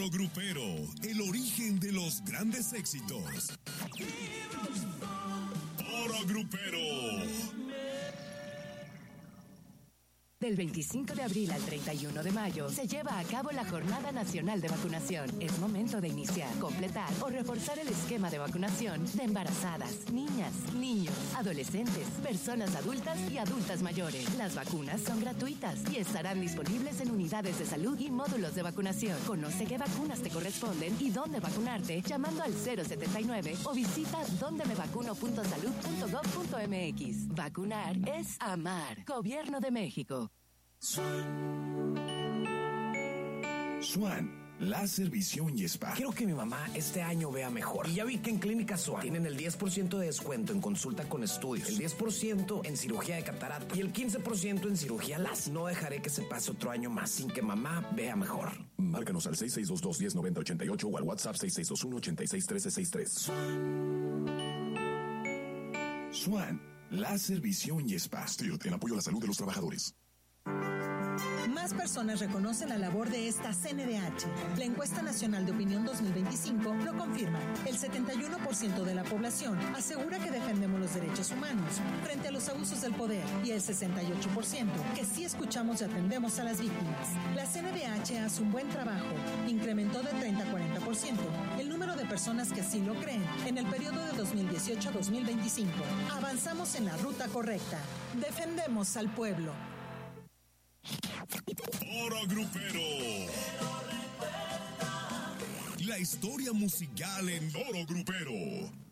Oro Grupero, el origen de los grandes éxitos. Oro Grupero. Del 25 de abril al 31 de mayo se lleva a cabo la Jornada Nacional de Vacunación. Es momento de iniciar, completar o reforzar el esquema de vacunación de embarazadas, niñas, niños, adolescentes, personas adultas y adultas mayores. Las vacunas son gratuitas y estarán disponibles en unidades de salud y módulos de vacunación. Conoce qué vacunas te corresponden y dónde vacunarte llamando al 079 o visita dondemevacuno.salud.gov.mx. Vacunar es amar. Gobierno de México. Swan, láser, visión y spa. Quiero que mi mamá este año vea mejor. Y ya vi que en Clínica Swan tienen el 10% de descuento en consulta con estudios, el 10% en cirugía de catarata y el 15% en cirugía láser. No dejaré que se pase otro año más sin que mamá vea mejor. Márcanos al 6622-109088 o al WhatsApp 6621-861363. Swan, láser, visión y spa. STIRT, en apoyo a la salud de los trabajadores. Más personas reconocen la labor de esta CNDH. La encuesta nacional de opinión 2025 lo confirma. El 71% de la población asegura que defendemos los derechos humanos frente a los abusos del poder y el 68% que sí escuchamos y atendemos a las víctimas. La CNDH hace un buen trabajo. Incrementó de 30 a 40% el número de personas que así lo creen en el periodo de 2018 a 2025. Avanzamos en la ruta correcta. Defendemos al pueblo. Oro Grupero. La historia musical en Oro Grupero.